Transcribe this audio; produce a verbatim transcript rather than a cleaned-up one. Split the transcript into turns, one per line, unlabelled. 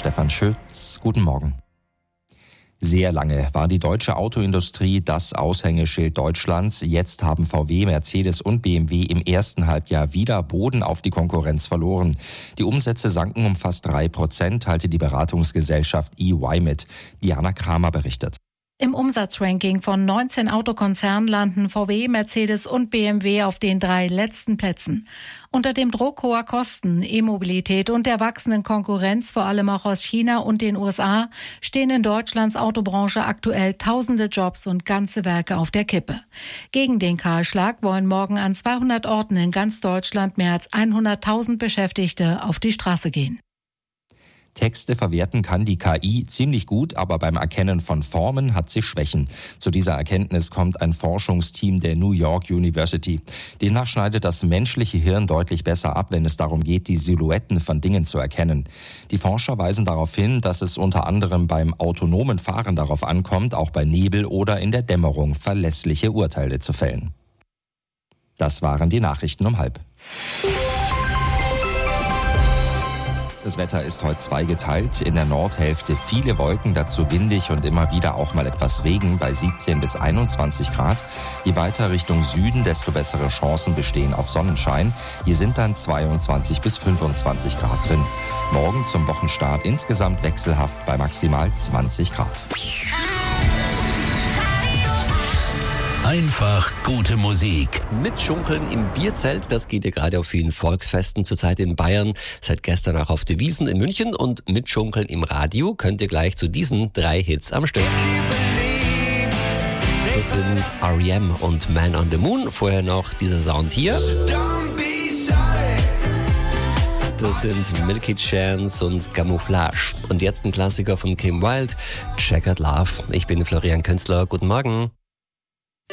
Stefan Schütz. Guten Morgen. Sehr lange war die deutsche Autoindustrie das Aushängeschild Deutschlands. Jetzt haben V W, Mercedes und B M W im ersten Halbjahr wieder Boden auf die Konkurrenz verloren. Die Umsätze sanken um fast drei Prozent, teilte die Beratungsgesellschaft E Y mit. Diana Kramer berichtet.
Im Umsatzranking von neunzehn Autokonzernen landen V W, Mercedes und B M W auf den drei letzten Plätzen. Unter dem Druck hoher Kosten, E-Mobilität und der wachsenden Konkurrenz, vor allem auch aus China und den U S A, stehen in Deutschlands Autobranche aktuell tausende Jobs und ganze Werke auf der Kippe. Gegen den Kahlschlag wollen morgen an zweihundert Orten in ganz Deutschland mehr als hunderttausend Beschäftigte auf die Straße gehen.
Texte verwerten kann die K I ziemlich gut, aber beim Erkennen von Formen hat sie Schwächen. Zu dieser Erkenntnis kommt ein Forschungsteam der New York University. Demnach schneidet das menschliche Hirn deutlich besser ab, wenn es darum geht, die Silhouetten von Dingen zu erkennen. Die Forscher weisen darauf hin, dass es unter anderem beim autonomen Fahren darauf ankommt, auch bei Nebel oder in der Dämmerung verlässliche Urteile zu fällen. Das waren die Nachrichten um halb. Das Wetter ist heute zweigeteilt. In der Nordhälfte viele Wolken, dazu windig und immer wieder auch mal etwas Regen bei siebzehn bis einundzwanzig Grad. Je weiter Richtung Süden, desto bessere Chancen bestehen auf Sonnenschein. Hier sind dann zweiundzwanzig bis fünfundzwanzig Grad drin. Morgen zum Wochenstart insgesamt wechselhaft bei maximal zwanzig Grad.
Einfach gute Musik.
Mitschunkeln im Bierzelt, das geht ja gerade auf vielen Volksfesten zurzeit in Bayern. Seit gestern auch auf der Wiesn in München. Und Mitschunkeln im Radio könnt ihr gleich zu diesen drei Hits am Stück. Das sind R E M und Man on the Moon. Vorher noch dieser Sound hier. Das sind Milky Chance und Camouflage. Und jetzt ein Klassiker von Kim Wilde, Checkered Love. Ich bin Florian Künstler. Guten Morgen.